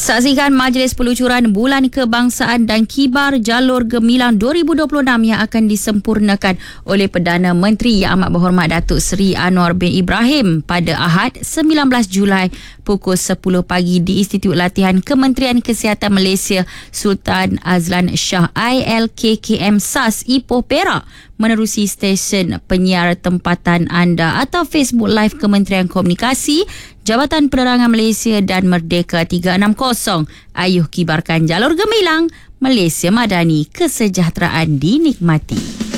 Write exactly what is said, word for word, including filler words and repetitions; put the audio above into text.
Saksikan Majlis Pelucuran Bulan Kebangsaan dan Kibar Jalur Gemilang dua ribu dua puluh enam yang akan disempurnakan oleh Perdana Menteri Yang Amat Berhormat Datuk Seri Anwar bin Ibrahim pada Ahad sembilan belas Julai pukul sepuluh pagi di Institut Latihan Kementerian Kesihatan Malaysia Sultan Azlan Shah I L K K M S A S Ipoh Perak menerusi stesen penyiar tempatan anda atau Facebook Live Kementerian Komunikasi, Jabatan Penerangan Malaysia dan Merdeka tiga enam kosong. Ayuh kibarkan jalur gemilang, Malaysia Madani, kesejahteraan dinikmati.